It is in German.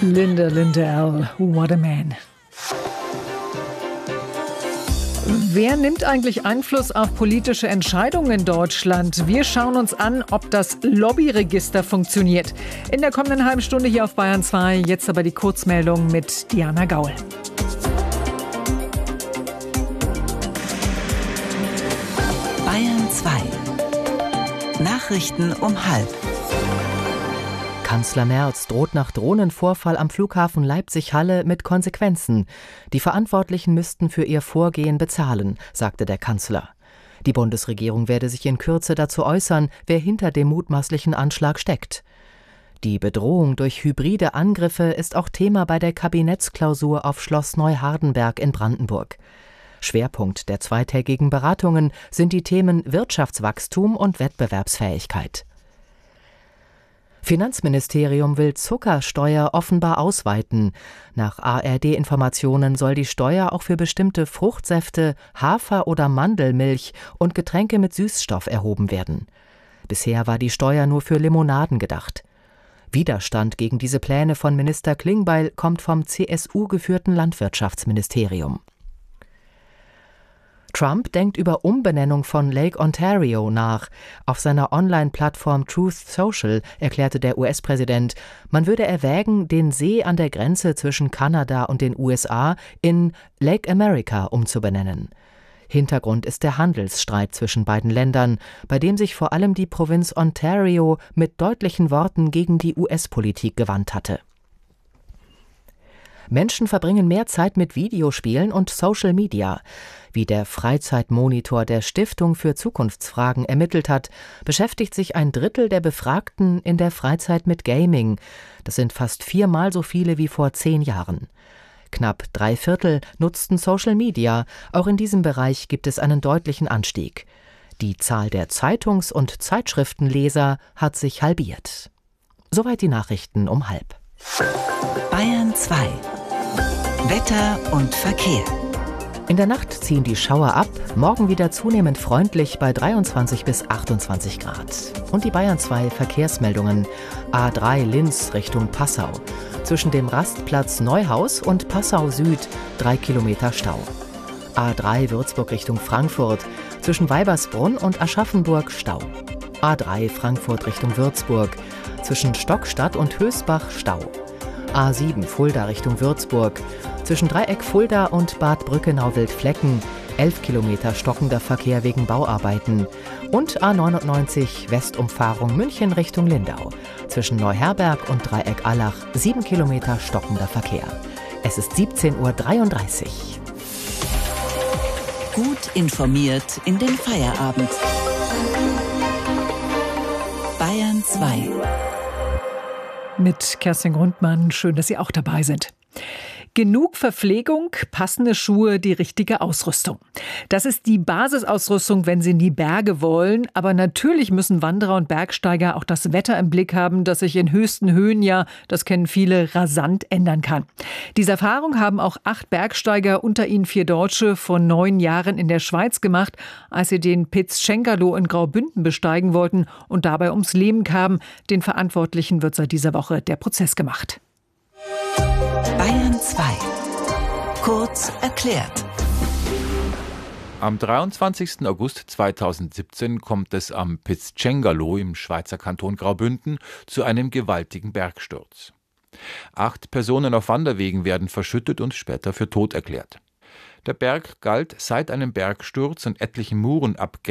Linda Lindell, What a Man. Wer nimmt eigentlich Einfluss auf politische Entscheidungen in Deutschland? Wir schauen uns an, ob das Lobbyregister funktioniert. In der kommenden halben Stunde hier auf Bayern 2. Jetzt aber die Kurzmeldung mit Diana Gaul. Bayern 2. Nachrichten um 12:30. Kanzler Merz droht nach Drohnenvorfall am Flughafen Leipzig-Halle mit Konsequenzen. Die Verantwortlichen müssten für ihr Vorgehen bezahlen, sagte der Kanzler. Die Bundesregierung werde sich in Kürze dazu äußern, wer hinter dem mutmaßlichen Anschlag steckt. Die Bedrohung durch hybride Angriffe ist auch Thema bei der Kabinettsklausur auf Schloss Neuhardenberg in Brandenburg. Schwerpunkt der zweitägigen Beratungen sind die Themen Wirtschaftswachstum und Wettbewerbsfähigkeit. Finanzministerium will Zuckersteuer offenbar ausweiten. Nach ARD-Informationen soll die Steuer auch für bestimmte Fruchtsäfte, Hafer- oder Mandelmilch und Getränke mit Süßstoff erhoben werden. Bisher war die Steuer nur für Limonaden gedacht. Widerstand gegen diese Pläne von Minister Klingbeil kommt vom CSU-geführten Landwirtschaftsministerium. Trump denkt über Umbenennung von Lake Ontario nach. Auf seiner Online-Plattform Truth Social erklärte der US-Präsident, man würde erwägen, den See an der Grenze zwischen Kanada und den USA in Lake America umzubenennen. Hintergrund ist der Handelsstreit zwischen beiden Ländern, bei dem sich vor allem die Provinz Ontario mit deutlichen Worten gegen die US-Politik gewandt hatte. Menschen verbringen mehr Zeit mit Videospielen und Social Media. Wie der Freizeitmonitor der Stiftung für Zukunftsfragen ermittelt hat, beschäftigt sich 1/3 der Befragten in der Freizeit mit Gaming. Das sind fast 4-mal so viele wie vor 10 Jahren. Knapp 3/4 nutzten Social Media. Auch in diesem Bereich gibt es einen deutlichen Anstieg. Die Zahl der Zeitungs- und Zeitschriftenleser hat sich halbiert. Soweit die Nachrichten um 12:30. Bayern 2. Wetter und Verkehr. In der Nacht ziehen die Schauer ab, morgen wieder zunehmend freundlich bei 23 bis 28 Grad. Und die Bayern 2 Verkehrsmeldungen. A3 Linz Richtung Passau. Zwischen dem Rastplatz Neuhaus und Passau Süd 3 Kilometer Stau. A3 Würzburg Richtung Frankfurt. Zwischen Weibersbrunn und Aschaffenburg Stau. A3 Frankfurt Richtung Würzburg. Zwischen Stockstadt und Hösbach Stau. A7 Fulda Richtung Würzburg. Zwischen Dreieck Fulda und Bad Brückenau-Wildflecken 11 Kilometer stockender Verkehr wegen Bauarbeiten. Und A99 Westumfahrung München Richtung Lindau. Zwischen Neuherberg und Dreieck Allach 7 Kilometer stockender Verkehr. Es ist 17:33 Uhr. Gut informiert in den Feierabend. Bayern 2. Mit Kerstin Grundmann. Schön, dass Sie auch dabei sind. Genug Verpflegung, passende Schuhe, die richtige Ausrüstung. Das ist die Basisausrüstung, wenn Sie in die Berge wollen. Aber natürlich müssen Wanderer und Bergsteiger auch das Wetter im Blick haben, das sich in höchsten Höhen ja, das kennen viele, rasant ändern kann. Diese Erfahrung haben auch 8 Bergsteiger, unter ihnen 4 Deutsche, vor 9 Jahren in der Schweiz gemacht, als sie den Piz Cengalo in Graubünden besteigen wollten und dabei ums Leben kamen. Den Verantwortlichen wird seit dieser Woche der Prozess gemacht. Bayern 2. Kurz erklärt. Am 23. August 2017 kommt es am Piz Cengalo im Schweizer Kanton Graubünden zu einem gewaltigen Bergsturz. 8 Personen auf Wanderwegen werden verschüttet und später für tot erklärt. Der Berg galt seit einem Bergsturz und etlichen Murenabgängen